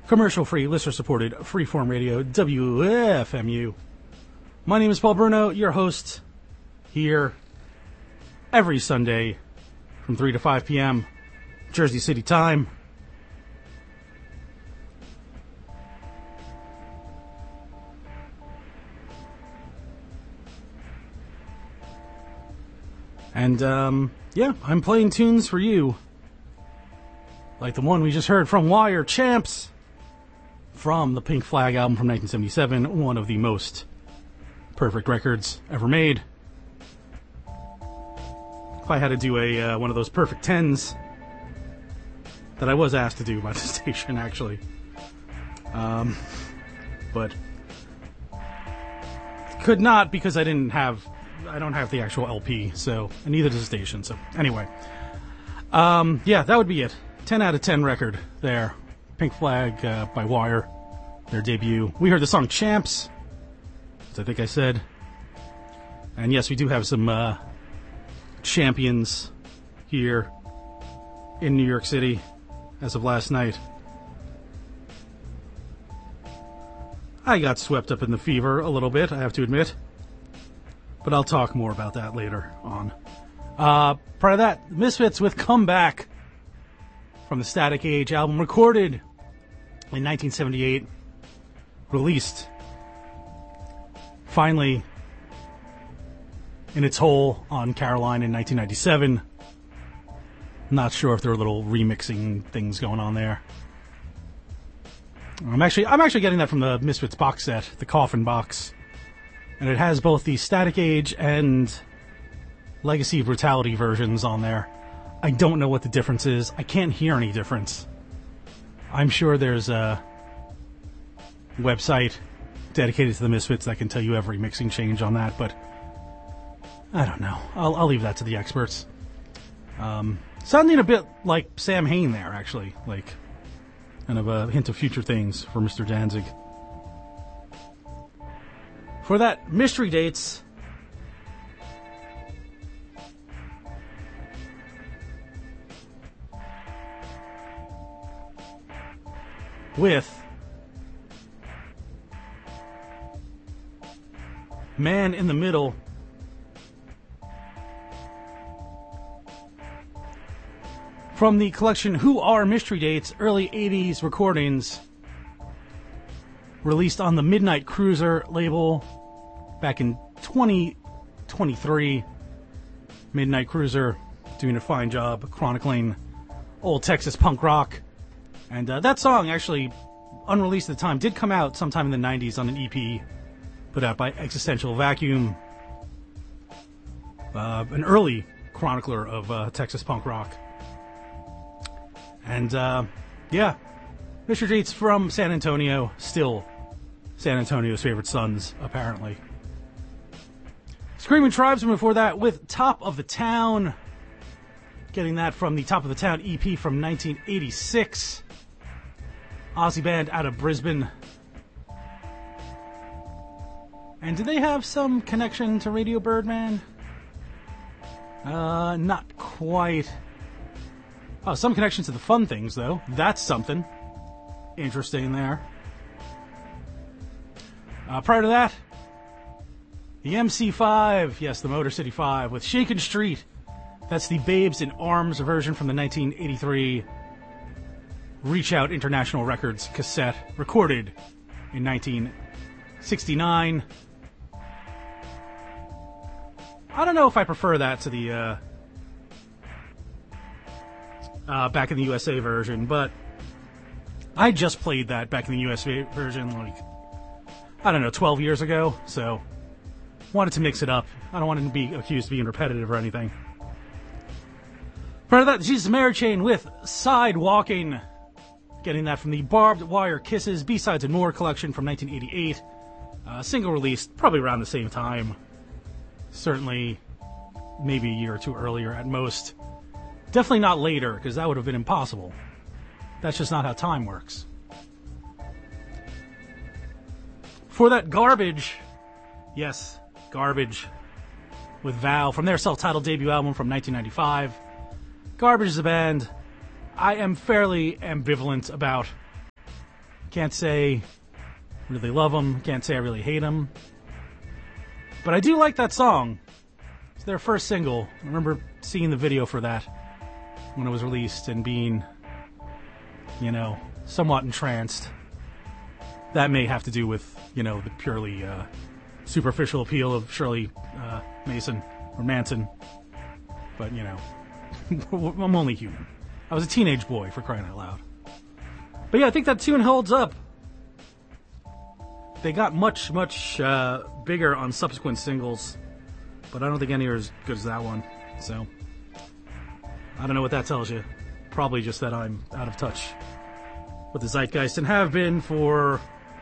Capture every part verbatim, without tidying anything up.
commercial-free, listener-supported, freeform radio, W F M U. My name is Paul Bruno, your host here every Sunday from three to five p.m. Jersey City time. And, um, yeah, I'm playing tunes for you. Like the one we just heard from Wire, Champs, from the Pink Flag album from nineteen seventy-seven, one of the most perfect records ever made. If I had to do a uh, one of those perfect tens that I was asked to do by the station, actually. Um, but could not because I didn't have... I don't have the actual L P, so, and neither does the station, so, anyway. Um, yeah, that would be it. ten out of ten record there. Pink Flag uh, by Wire, their debut. We heard the song Champs, as I think I said. And yes, we do have some uh, champions here in New York City as of last night. I got swept up in the fever a little bit, I have to admit. But I'll talk more about that later on. Uh, prior to that, Misfits with Comeback from the Static Age album, recorded in nineteen seventy-eight, released finally in its whole on Caroline in nineteen ninety-seven. Not sure if there are little remixing things going on there. I'm actually I'm actually getting that from the Misfits box set, the Coffin box. And it has both the Static Age and Legacy of Brutality versions on there. I don't know what the difference is. I can't hear any difference. I'm sure there's a website dedicated to the Misfits that can tell you every mixing change on that, but I don't know. I'll, I'll leave that to the experts. Um, sounding a bit like Sam Hain there, actually. Like, kind of a hint of future things for Mister Danzig. For that, Mystery Dates. With Man in the Middle. From the collection Who Are Mystery Dates, early eighties recordings. Released on the Midnight Cruiser label back in twenty twenty-three. Midnight Cruiser doing a fine job chronicling old Texas punk rock. And uh, that song, actually, unreleased at the time, did come out sometime in the nineties on an E P put out by Existential Vacuum. Uh, an early chronicler of uh, Texas punk rock. And, uh, yeah, Mister Dates from San Antonio, still San Antonio's favorite sons, apparently. Screaming Tribesmen before that with Top of the Town. Getting that from the Top of the Town E P from nineteen eighty-six. Aussie band out of Brisbane. And do they have some connection to Radio Birdman? Uh, not quite. Oh, some connection to the Fun Things, though. That's something interesting there. Uh, prior to that, the M C five, yes, the Motor City five, with Shakin' Street. That's the Babes in Arms version from the nineteen eighty-three Reach Out International Records cassette, recorded in nineteen sixty-nine. I don't know if I prefer that to the uh, uh, back in the U S A version, but I just played that back in the U S A version, like, I don't know, twelve years ago, so wanted to mix it up. I don't want to be accused of being repetitive or anything. Part of that, Jesus Mary Chain with Sidewalking. Getting that from the Barbed Wire Kisses, B-Sides and More collection from nineteen eighty-eight. Uh, single released probably around the same time. Certainly, maybe a year or two earlier at most. Definitely not later, because that would have been impossible. That's just not how time works. For that, Garbage. Yes, Garbage. With Vow from their self-titled debut album from nineteen ninety-five. Garbage is a band I am fairly ambivalent about. Can't say really love them. Can't say I really hate them. But I do like that song. It's their first single. I remember seeing the video for that when it was released and being, you know, somewhat entranced. That may have to do with, you know, the purely uh, superficial appeal of Shirley uh, Mason or Manson. But, you know, I'm only human. I was a teenage boy, for crying out loud. But yeah, I think that tune holds up. They got much, much uh, bigger on subsequent singles, but I don't think any are as good as that one. So, I don't know what that tells you. Probably just that I'm out of touch with the zeitgeist and have been for,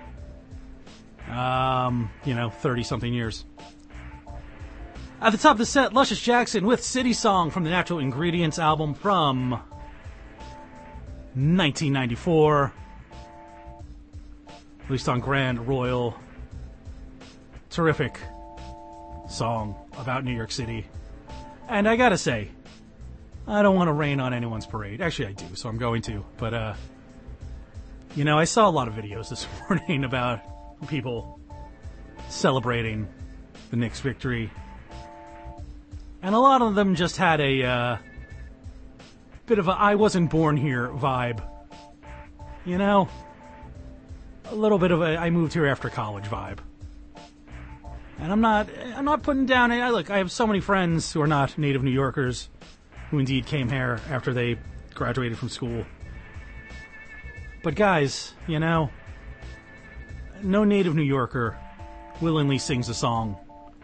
um, you know, thirty-something years. At the top of the set, Luscious Jackson with City Song from the Natural Ingredients album from nineteen ninety-four. Released on Grand Royal. Terrific song about New York City. And I gotta say, I don't want to rain on anyone's parade. Actually, I do, so I'm going to. But, uh, you know, I saw a lot of videos this morning about people celebrating the Knicks' victory. And a lot of them just had a uh, bit of a I wasn't born here vibe. You know? A little bit of a I moved here after college vibe. And I'm not I'm not putting down I look, I have so many friends who are not native New Yorkers who indeed came here after they graduated from school. But guys, you know, no native New Yorker willingly sings a song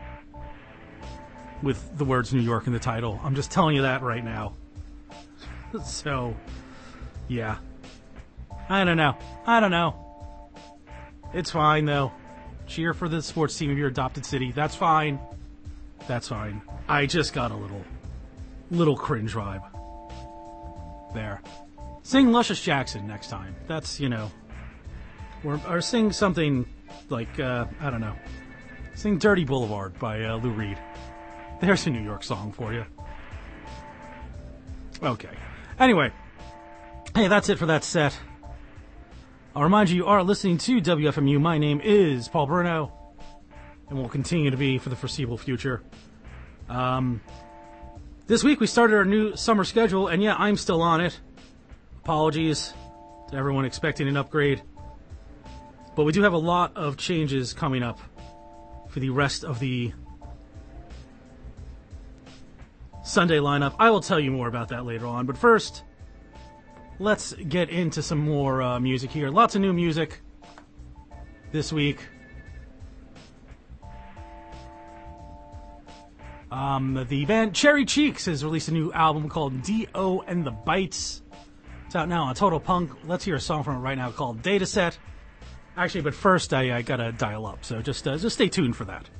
with the words New York in the title. I'm just telling you that right now. So, yeah. I don't know. I don't know. It's fine, though. Cheer for the sports team of your adopted city. That's fine. That's fine. I just got a little, little cringe vibe there. Sing Luscious Jackson next time. That's, you know, or, or sing something like, uh, I don't know. Sing Dirty Boulevard by uh, Lou Reed. There's a New York song for you. Okay. Anyway. Hey, that's it for that set. I'll remind you, you are listening to W F M U. My name is Paul Bruno, and will continue to be for the foreseeable future. Um, this week we started our new summer schedule, and yeah, I'm still on it. Apologies to everyone expecting an upgrade. But we do have a lot of changes coming up for the rest of the Sunday lineup. I will tell you more about that later on, but first, let's get into some more uh, music here. Lots of new music this week. Um, the band Cherry Cheeks has released a new album called D O and the Bites. It's out now on Total Punk. Let's hear a song from it right now called Data Set. Actually, but first I, I gotta dial up, so just uh, just stay tuned for that.